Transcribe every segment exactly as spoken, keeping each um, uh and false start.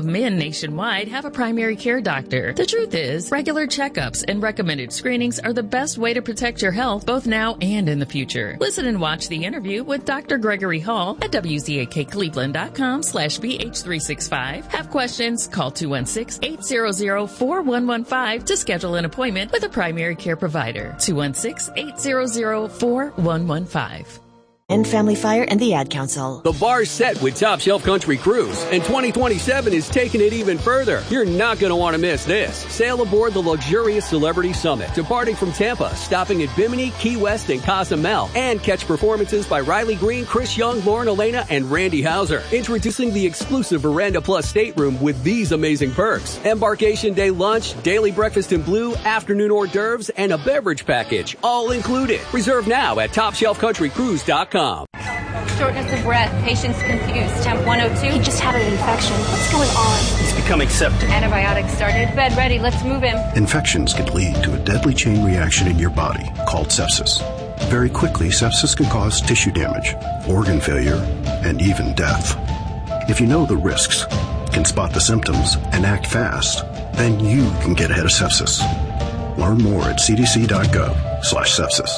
men nationwide have a primary care doctor. The truth is, regular checkups and recommended screenings are the best way to protect your health both now and in the future. Listen and watch the interview with Doctor Gregory Hall at W Z A K Cleveland dot com slash B H three sixty-five. Have questions? Call two one six, eight hundred, four one one five to schedule an appointment with a primary care provider. two one six, eight hundred, four one one five. And Family Fire and the Ad Council. The bar's set with Top Shelf Country Cruise, and twenty twenty-seven is taking it even further. You're not going to want to miss this. Sail aboard the luxurious Celebrity Summit, departing from Tampa, stopping at Bimini, Key West, and Cozumel, and catch performances by Riley Green, Chris Young, Lauren Elena, and Randy Hauser. Introducing the exclusive Veranda Plus stateroom with these amazing perks. Embarkation day lunch, daily breakfast in blue, afternoon hors d'oeuvres, and a beverage package, all included. Reserve now at top shelf country cruise dot com. Shortness of breath. Patient's confused. Temp one oh two. He just had an infection. What's going on? He's becoming septic. Antibiotics started. Bed ready. Let's move him. Infections can lead to a deadly chain reaction in your body called sepsis. Very quickly, sepsis can cause tissue damage, organ failure, and even death. If you know the risks, can spot the symptoms, and act fast, then you can get ahead of sepsis. Learn more at c d c dot gov slash sepsis.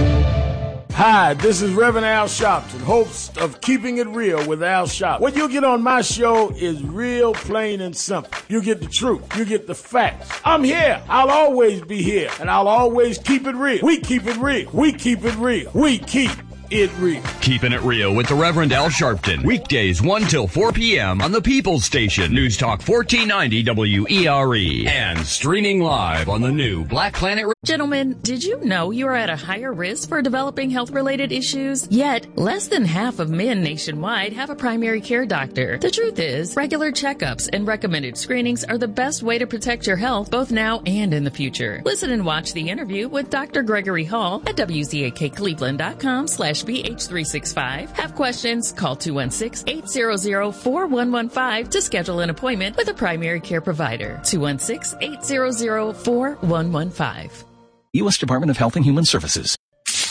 Hi, this is Reverend Al Sharpton, host of Keeping It Real with Al Sharpton. What you'll get on my show is real, plain, and simple. You get the truth. You get the facts. I'm here. I'll always be here, and I'll always keep it real. We keep it real. We keep it real. We keep it real. Keeping it real with the Reverend Al Sharpton. Weekdays one till four p.m. on the People's Station. News Talk fourteen ninety W E R E. And streaming live on the new Black Planet. Gentlemen, did you know you are at a higher risk for developing health-related issues? Yet, less than half of men nationwide have a primary care doctor. The truth is, regular checkups and recommended screenings are the best way to protect your health both now and in the future. Listen and watch the interview with Doctor Gregory Hall at W Z A K Cleveland dot com slash B H three sixty-five. Have questions? Call two one six, eight hundred, four one one five to schedule an appointment with a primary care provider. two one six, eight hundred, four one one five. U S Department of Health and Human Services.